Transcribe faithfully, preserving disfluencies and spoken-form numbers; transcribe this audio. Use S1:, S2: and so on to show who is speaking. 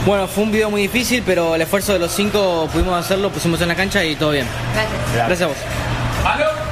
S1: Bueno, fue un video muy difícil, pero el esfuerzo de los cinco pudimos hacerlo, pusimos en la cancha y todo bien.
S2: Gracias.
S1: Gracias a vos.
S3: ¿Aló?